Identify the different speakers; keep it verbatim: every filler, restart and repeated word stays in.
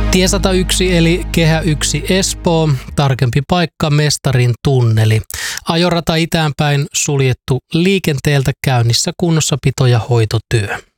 Speaker 1: Tie sata yksi eli Kehä yksi Espoo, tarkempi paikka Mestarin tunneli. Ajorata itäänpäin suljettu liikenteeltä, käynnissä kunnossapito- ja hoitotyö.